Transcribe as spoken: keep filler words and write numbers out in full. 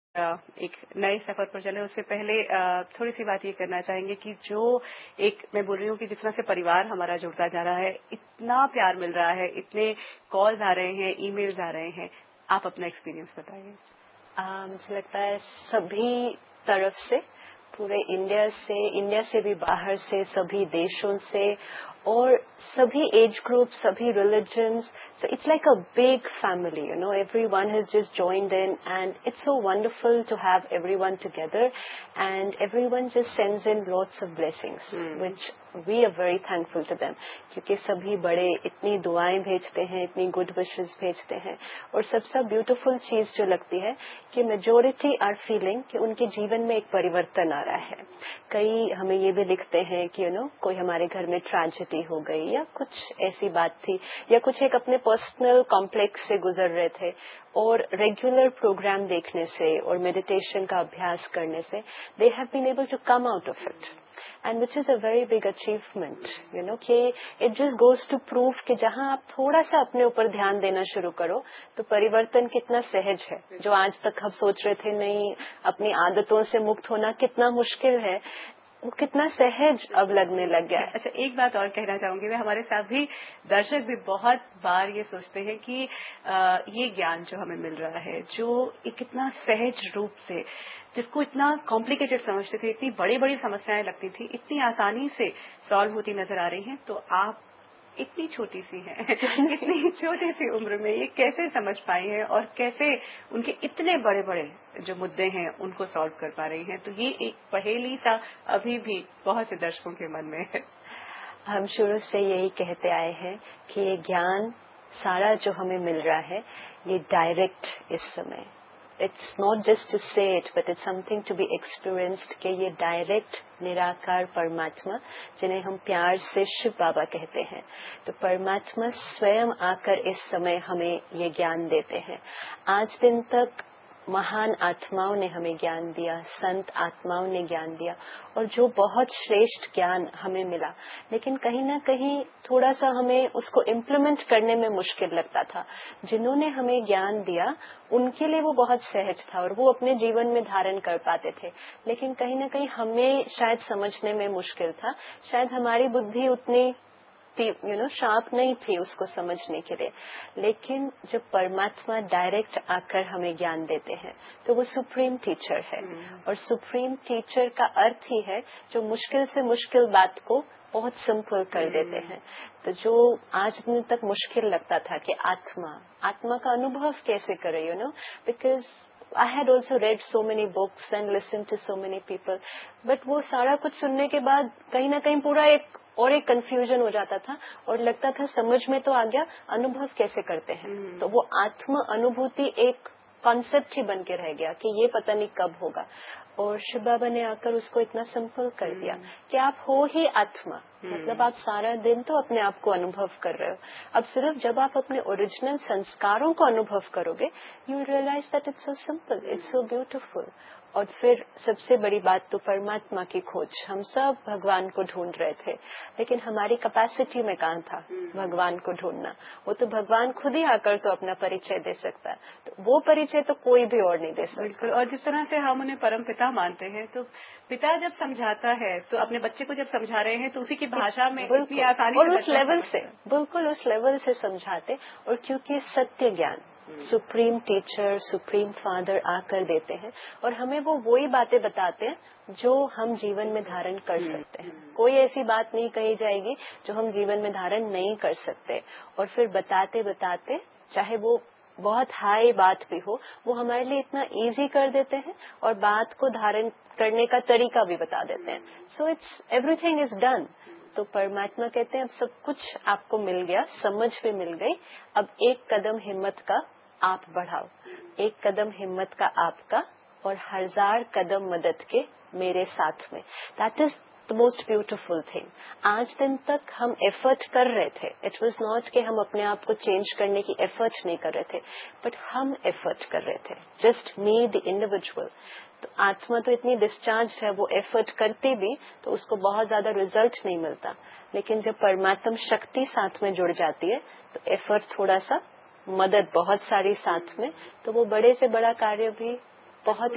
अ, एक नए सफर पर चले उससे पहले अ, थोड़ी सी बात ये करना चाहेंगे कि जो एक मैं बोल रही हूँ कि जिस तरह से परिवार हमारा जुड़ता जा रहा है, इतना प्यार मिल रहा है, इतने कॉल्स आ रहे हैं, ईमेल्स आ रहे हैं, आप अपना एक्सपीरियंस बताइए। आ, मुझे लगता है सभी तरफ से, पूरे इंडिया से, इंडिया से भी बाहर से, सभी देशों से और सभी एज ग्रुप, सभी religions. So it's like a big family, you know, everyone has just joined in and it's so wonderful to have everyone together and everyone just sends in lots of blessings, hmm. which we are very thankful to them. क्योंकि सभी बड़े इतनी दुआएं भेजते हैं, इतनी good wishes भेजते हैं और सबसे ब्यूटीफुल चीज जो लगती है कि मेजोरिटी आर फीलिंग कि उनके जीवन में एक परिवर्तन आ रहा है. कई हमें ये भी लिखते हैं कि यू नो कोई हमारे घर में ट्रेजेडी हो गई या कुछ ऐसी बात थी या कुछ एक अपने पर्सनल कॉम्प्लेक्स से गुजर रहे थे और रेगुलर प्रोग्राम देखने से और मेडिटेशन का अभ्यास करने से they have been able to come out of it. And which is a very big achievement, you know, कि it just goes to prove कि जहाँ आप थोड़ा सा अपने ऊपर ध्यान देना शुरू करो तो परिवर्तन कितना सहज है. जो आज तक हम सोच रहे थे नहीं, अपनी आदतों से मुक्त होना कितना मुश्किल है, वो कितना सहज अब लगने लग गया है. अच्छा, एक बात और कहना चाहूंगी मैं, हमारे सभी दर्शक भी बहुत बार ये सोचते हैं कि आ, ये ज्ञान जो हमें मिल रहा है, जो एक इतना सहज रूप से, जिसको इतना कॉम्प्लिकेटेड समझते थे, इतनी बड़ी बड़ी समस्याएं लगती थी, इतनी आसानी से सॉल्व होती नजर आ रही हैं, तो आप इतनी छोटी सी हैं, इतनी छोटी सी उम्र में ये कैसे समझ पाई हैं और कैसे उनके इतने बड़े बड़े जो मुद्दे हैं उनको सॉल्व कर पा रही हैं. तो ये एक पहेली सा अभी भी बहुत से दर्शकों के मन में है. हम शुरू से यही कहते आए हैं कि ये ज्ञान सारा जो हमें मिल रहा है ये डायरेक्ट इस समय, it's not just to say it but it's something to be experienced कि ये डायरेक्ट निराकार परमात्मा जिन्हें हम प्यार से शिव बाबा कहते हैं, तो परमात्मा स्वयं आकर इस समय हमें ये ज्ञान देते हैं. आज दिन तक महान आत्माओं ने हमें ज्ञान दिया, संत आत्माओं ने ज्ञान दिया और जो बहुत श्रेष्ठ ज्ञान हमें मिला, लेकिन कहीं ना कहीं थोड़ा सा हमें उसको इम्प्लीमेंट करने में मुश्किल लगता था. जिन्होंने हमें ज्ञान दिया उनके लिए वो बहुत सहज था और वो अपने जीवन में धारण कर पाते थे, लेकिन कहीं ना कहीं हमें शायद समझने में मुश्किल था. शायद हमारी बुद्धि उतनी यू नो शार्प नहीं थी उसको समझने के लिए. लेकिन जब परमात्मा डायरेक्ट आकर हमें ज्ञान देते हैं तो वो सुप्रीम टीचर है. hmm. और सुप्रीम टीचर का अर्थ ही है जो मुश्किल से मुश्किल बात को बहुत सिंपल कर hmm. देते हैं. तो जो आज दिन तक मुश्किल लगता था कि आत्मा आत्मा का अनुभव कैसे करे, you know, because I had also read so many books and listened to so many people, but वो सारा कुछ सुनने के बाद कहीं ना कहीं पूरा एक और एक कंफ्यूजन हो जाता था और लगता था समझ में तो आ गया, अनुभव कैसे करते हैं. hmm. तो वो आत्म अनुभूति एक कॉन्सेप्ट ही बन के रह गया कि ये पता नहीं कब होगा. और शिव बाबा ने आकर उसको इतना सिंपल कर दिया hmm. कि आप हो ही आत्मा. hmm. मतलब आप सारा दिन तो अपने आप को अनुभव कर रहे हो. अब सिर्फ जब आप अपने ओरिजिनल संस्कारों को अनुभव करोगे, you will realise that it's so simple, it's so beautiful. और फिर सबसे बड़ी बात तो परमात्मा की खोज. हम सब भगवान को ढूंढ रहे थे, लेकिन हमारी कैपेसिटी में कहाँ था भगवान को ढूंढना. वो तो भगवान खुद ही आकर तो अपना परिचय दे सकता है, तो वो परिचय तो कोई भी और नहीं दे सकता. बिल्कुल. और जिस तरह से हम उन्हें परम पिता मानते हैं, तो पिता जब समझाता है तो अपने बच्चे को जब समझा रहे हैं तो उसी की भाषा में इतनी आसानी और उस लेवल से, बिल्कुल उस लेवल से समझाते. और क्योंकि सत्य ज्ञान सुप्रीम टीचर, सुप्रीम फादर आकर देते हैं और हमें वो वही बातें बताते हैं जो हम जीवन में धारण कर सकते हैं. कोई ऐसी बात नहीं कही जाएगी जो हम जीवन में धारण नहीं कर सकते. और फिर बताते बताते, चाहे वो बहुत हाई बात भी हो, वो हमारे लिए इतना इजी कर देते हैं और बात को धारण करने का तरीका भी बता देते हैं. So it's everything is done. तो परमात्मा कहते हैं अब सब कुछ आपको मिल गया, समझ भी मिल गई, अब एक कदम हिम्मत का आप बढ़ाओ. एक कदम हिम्मत का आपका और हजार कदम मदद के मेरे साथ में. That is the most beautiful thing. आज दिन तक हम एफर्ट कर रहे थे. इट वाज नॉट कि हम अपने आप को चेंज करने की एफर्ट नहीं कर रहे थे, बट हम एफर्ट कर रहे थे, जस्ट मी द इंडिविजुअल. तो आत्मा तो इतनी डिस्चार्ज है, वो एफर्ट करती भी तो उसको बहुत ज्यादा रिजल्ट नहीं मिलता. लेकिन जब परमात्म शक्ति साथ में जुड़ जाती है तो एफर्ट थोड़ा सा, मदद बहुत सारी साथ में, तो वो बड़े से बड़ा कार्य भी बहुत